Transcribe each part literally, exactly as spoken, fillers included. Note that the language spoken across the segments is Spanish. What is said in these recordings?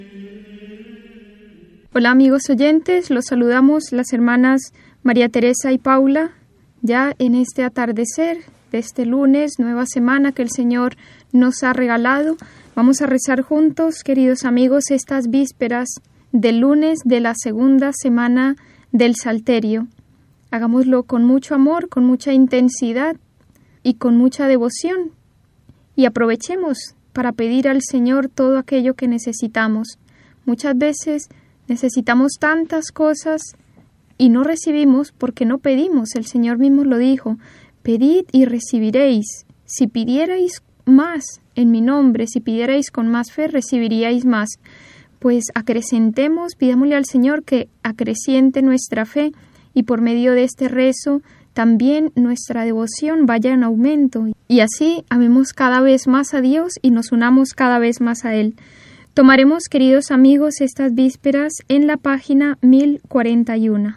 Hola amigos oyentes, los saludamos las hermanas María Teresa y Paula, ya en este atardecer de este lunes, nueva semana que el Señor nos ha regalado. Vamos a rezar juntos, queridos amigos, estas vísperas del lunes de la segunda semana del Salterio. Hagámoslo con mucho amor, con mucha intensidad y con mucha devoción. Y aprovechemos para pedir al Señor todo aquello que necesitamos. Muchas veces necesitamos tantas cosas y no recibimos porque no pedimos. El Señor mismo lo dijo: pedid y recibiréis. Si pidierais más en mi nombre, si pidierais con más fe, recibiríais más. Pues acrecentemos, pidámosle al Señor que acreciente nuestra fe y por medio de este rezo también nuestra devoción vaya en aumento. Y así amemos cada vez más a Dios y nos unamos cada vez más a Él. Tomaremos, queridos amigos, estas vísperas en la página mil cuarenta y uno.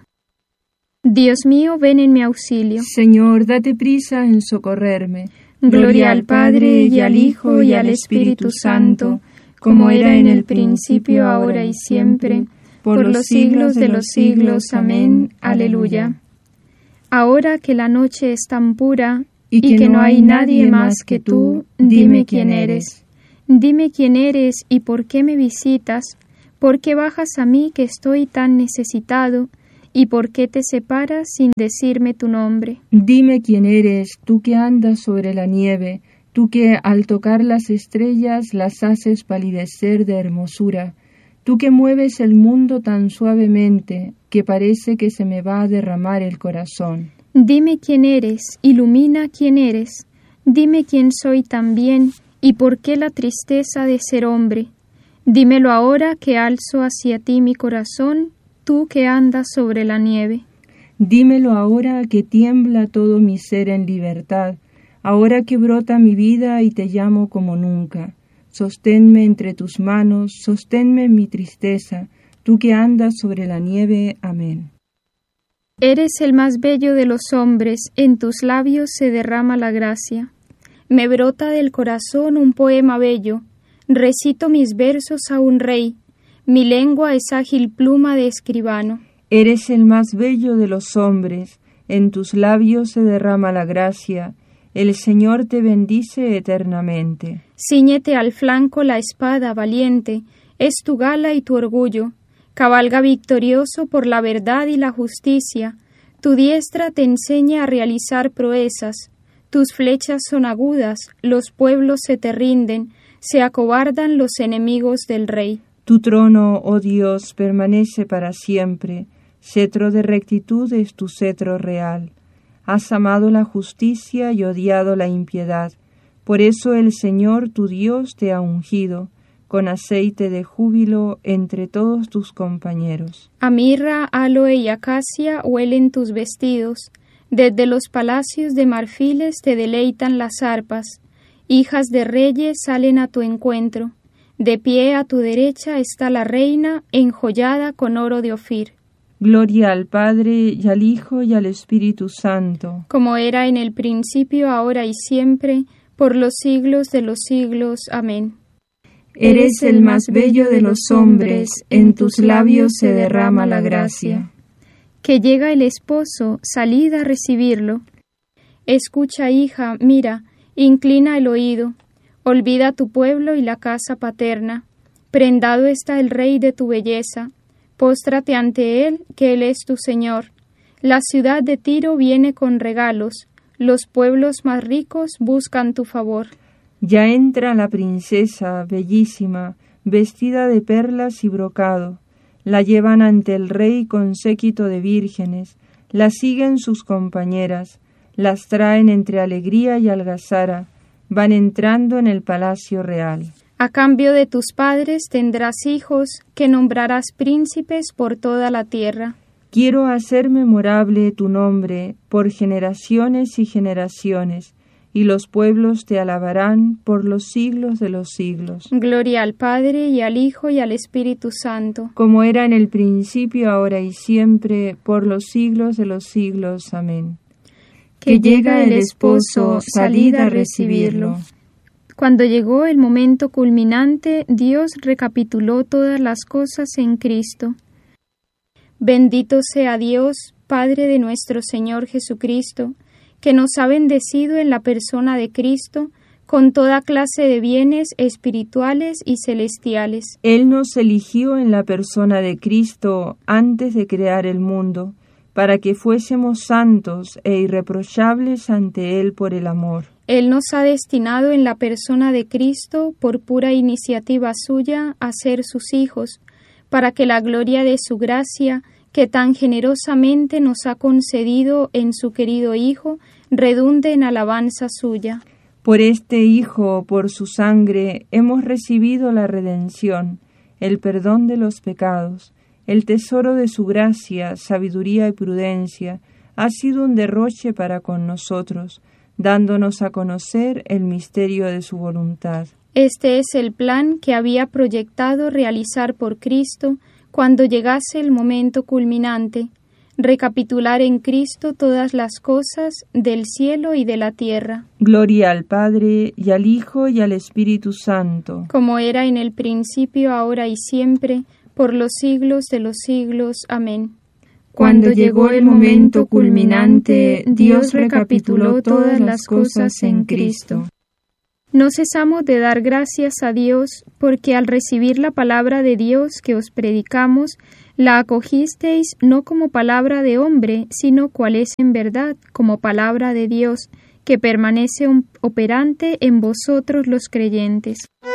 Dios mío, ven en mi auxilio. Señor, date prisa en socorrerme. Gloria al Padre, y al Hijo, y al Espíritu Santo, como era en el principio, ahora y siempre, por los siglos de los siglos. Amén. Aleluya. Ahora que la noche es tan pura, y que, y que no hay nadie más que tú, dime quién eres. Dime quién eres y por qué me visitas, por qué bajas a mí que estoy tan necesitado, y por qué te separas sin decirme tu nombre. Dime quién eres, tú que andas sobre la nieve, tú que al tocar las estrellas las haces palidecer de hermosura, tú que mueves el mundo tan suavemente que parece que se me va a derramar el corazón. Dime quién eres, ilumina quién eres, dime quién soy también, ¿y por qué la tristeza de ser hombre? Dímelo ahora que alzo hacia ti mi corazón, tú que andas sobre la nieve. Dímelo ahora que tiembla todo mi ser en libertad, ahora que brota mi vida y te llamo como nunca. Sosténme entre tus manos, sosténme en mi tristeza, tú que andas sobre la nieve. Amén. Eres el más bello de los hombres, en tus labios se derrama la gracia. Me brota del corazón un poema bello, recito mis versos a un rey, mi lengua es ágil pluma de escribano. Eres el más bello de los hombres, en tus labios se derrama la gracia, el Señor te bendice eternamente. Cíñete al flanco la espada valiente, es tu gala y tu orgullo, cabalga victorioso por la verdad y la justicia, tu diestra te enseña a realizar proezas. Tus flechas son agudas, los pueblos se te rinden, se acobardan los enemigos del rey. Tu trono, oh Dios, permanece para siempre, cetro de rectitud es tu cetro real. Has amado la justicia y odiado la impiedad, por eso el Señor tu Dios te ha ungido, con aceite de júbilo entre todos tus compañeros. A mirra, aloe y acacia huelen tus vestidos, desde los palacios de marfiles te deleitan las arpas, hijas de reyes salen a tu encuentro, de pie a tu derecha está la reina, enjollada con oro de Ofir. Gloria al Padre, y al Hijo, y al Espíritu Santo. Como era en el principio, ahora y siempre, por los siglos de los siglos. Amén. Eres el más bello de los hombres, en tus labios se derrama la gracia. Que llega el esposo, salid a recibirlo. Escucha, hija, mira, inclina el oído, olvida tu pueblo y la casa paterna. Prendado está el rey de tu belleza, póstrate ante él, que él es tu Señor. La ciudad de Tiro viene con regalos, los pueblos más ricos buscan tu favor. Ya entra la princesa, bellísima, vestida de perlas y brocado. La llevan ante el rey con séquito de vírgenes, la siguen sus compañeras, las traen entre alegría y algazara, van entrando en el palacio real. A cambio de tus padres tendrás hijos, que nombrarás príncipes por toda la tierra. Quiero hacer memorable tu nombre por generaciones y generaciones, y los pueblos te alabarán por los siglos de los siglos. Gloria al Padre, y al Hijo, y al Espíritu Santo. Como era en el principio, ahora y siempre, por los siglos de los siglos. Amén. Que llega el esposo, salid a recibirlo. Cuando llegó el momento culminante, Dios recapituló todas las cosas en Cristo. Bendito sea Dios, Padre de nuestro Señor Jesucristo, que nos ha bendecido en la persona de Cristo con toda clase de bienes espirituales y celestiales. Él nos eligió en la persona de Cristo antes de crear el mundo, para que fuésemos santos e irreprochables ante Él por el amor. Él nos ha destinado en la persona de Cristo, por pura iniciativa suya, a ser sus hijos, para que la gloria de su gracia, que tan generosamente nos ha concedido en su querido Hijo, redunde en alabanza suya. Por este Hijo, por su sangre, hemos recibido la redención, el perdón de los pecados. El tesoro de su gracia, sabiduría y prudencia ha sido un derroche para con nosotros, dándonos a conocer el misterio de su voluntad. Este es el plan que había proyectado realizar por Cristo cuando llegase el momento culminante, recapitular en Cristo todas las cosas del cielo y de la tierra. Gloria al Padre, y al Hijo, y al Espíritu Santo. Como era en el principio, ahora y siempre, por los siglos de los siglos. Amén. Cuando llegó el momento culminante, Dios recapituló todas las cosas en Cristo. No cesamos de dar gracias a Dios, porque al recibir la palabra de Dios que os predicamos, la acogisteis no como palabra de hombre, sino cual es en verdad, como palabra de Dios, que permanece operante en vosotros los creyentes.